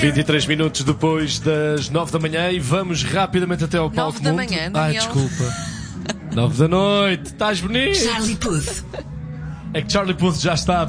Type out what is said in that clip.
23 minutos depois das 9 da manhã e vamos rapidamente até ao palco 9 da mundo. manhã, Daniel. Desculpa. 9 da noite, estás bonito? Charlie Puth. É que Charlie Puth já está